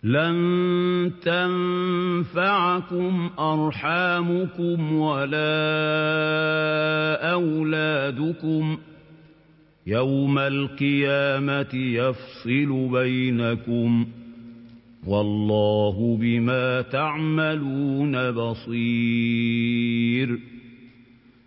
لن تنفعكم أرحامكم ولا أولادكم يوم القيامة يفصل بينكم والله بما تعملون بصير